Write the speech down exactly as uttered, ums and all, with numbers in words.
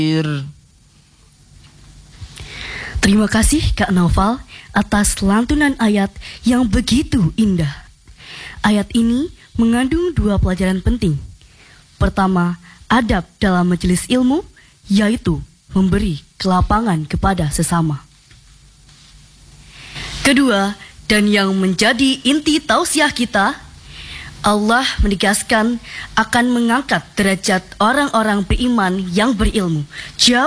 Terima kasih Kak Naufal atas lantunan ayat yang begitu indah. Ayat ini mengandung dua pelajaran penting. Pertama, adab dalam majelis ilmu, yaitu memberi kelapangan kepada sesama. Kedua, dan yang menjadi inti tausiah kita, Allah menegaskan akan mengangkat derajat orang-orang beriman yang berilmu jauh